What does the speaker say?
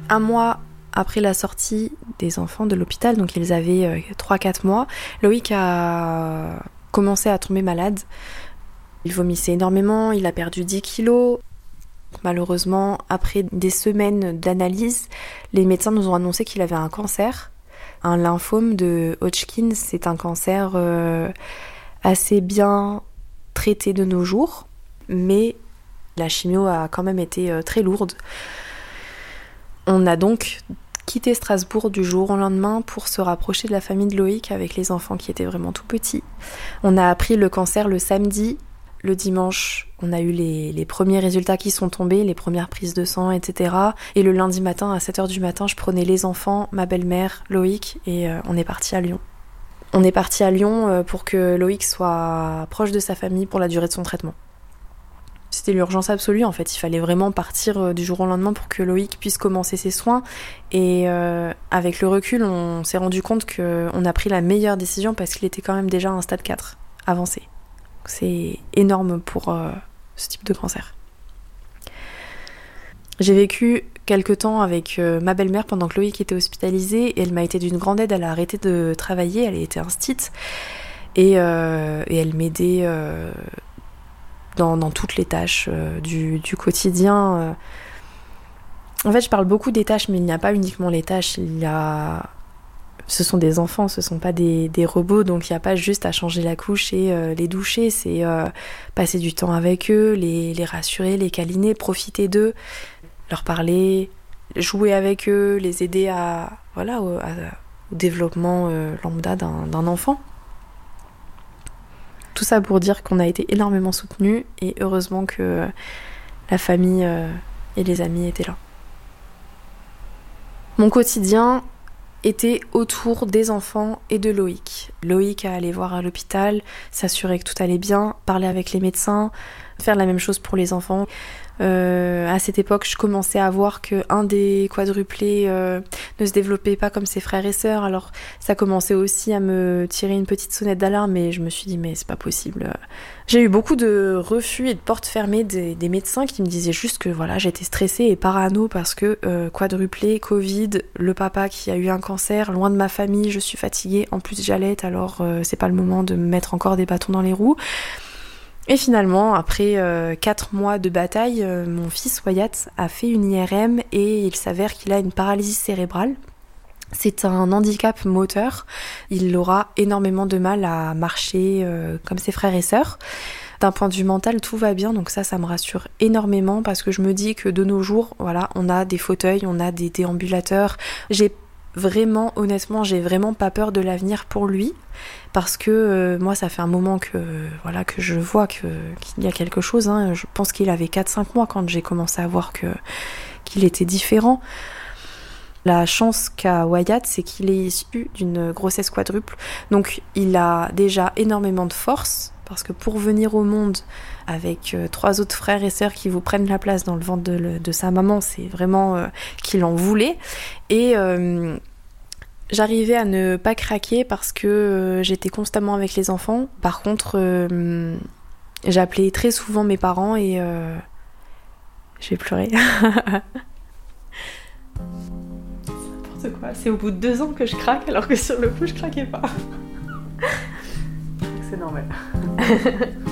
un mois après la sortie des enfants de l'hôpital, donc ils avaient 3-4 mois, Loïc a commencé à tomber malade. Il vomissait énormément, il a perdu 10 kilos. Malheureusement, après des semaines d'analyse, les médecins nous ont annoncé qu'il avait un cancer. Un lymphome de Hodgkin, c'est un cancer assez bien traité de nos jours, mais la chimio a quand même été très lourde. On a donc quitté Strasbourg du jour au lendemain pour se rapprocher de la famille de Loïc avec les enfants qui étaient vraiment tout petits. On a appris le cancer le samedi. Le dimanche, on a eu les premiers résultats qui sont tombés, les premières prises de sang, etc. Et le lundi matin, à 7h du matin, je prenais les enfants, ma belle-mère, Loïc, et on est parti à Lyon. On est parti à Lyon pour que Loïc soit proche de sa famille pour la durée de son traitement. C'était l'urgence absolue, en fait. Il fallait vraiment partir du jour au lendemain pour que Loïc puisse commencer ses soins. Et avec le recul, on s'est rendu compte qu'on a pris la meilleure décision parce qu'il était quand même déjà à un stade 4, avancé. C'est énorme pour ce type de cancer. J'ai vécu quelques temps avec ma belle-mère pendant que Loïc était hospitalisé et elle m'a été d'une grande aide. Elle a arrêté de travailler, elle était instite et elle m'aidait dans toutes les tâches du quotidien. En fait, je parle beaucoup des tâches, mais il n'y a pas uniquement les tâches. Ce sont des enfants, ce sont pas des robots, donc il n'y a pas juste à changer la couche et les doucher, c'est passer du temps avec eux, les rassurer, les câliner, profiter d'eux, leur parler, jouer avec eux, les aider au développement lambda d'un enfant. Tout ça pour dire qu'on a été énormément soutenus et heureusement que la famille et les amis étaient là. Mon quotidien était autour des enfants et de Loïc. Loïc a allé voir à l'hôpital, s'assurer que tout allait bien, parler avec les médecins, faire la même chose pour les enfants. À cette époque, je commençais à voir qu'un des quadruplés ne se développait pas comme ses frères et sœurs, alors ça commençait aussi à me tirer une petite sonnette d'alarme et je me suis dit mais c'est pas possible. J'ai eu beaucoup de refus et de portes fermées des médecins qui me disaient juste que voilà, j'étais stressée et parano parce que quadruplé, Covid, le papa qui a eu un cancer, loin de ma famille, je suis fatiguée, en plus j'allaite, alors c'est pas le moment de me mettre encore des bâtons dans les roues. Et finalement, après 4 mois de bataille, mon fils Wyatt a fait une IRM et il s'avère qu'il a une paralysie cérébrale. C'est un handicap moteur. Il aura énormément de mal à marcher comme ses frères et sœurs. D'un point de vue mental, tout va bien, donc ça me rassure énormément parce que je me dis que de nos jours, voilà, on a des fauteuils, on a des déambulateurs. Honnêtement, j'ai vraiment pas peur de l'avenir pour lui parce que moi ça fait un moment que je vois qu'il y a quelque chose, hein. Je pense qu'il avait 4-5 mois quand j'ai commencé à voir qu'il était différent. La chance qu'a Wyatt, c'est qu'il est issu d'une grossesse quadruple, donc il a déjà énormément de force parce que pour venir au monde avec 3 autres frères et sœurs qui vous prennent la place dans le ventre de sa maman, c'est vraiment qu'il en voulait. Et j'arrivais à ne pas craquer parce que j'étais constamment avec les enfants. Par contre, j'appelais très souvent mes parents et je vais pleurer. N'importe quoi, c'est au bout de 2 ans que je craque alors que sur le coup je craquais pas. C'est normal.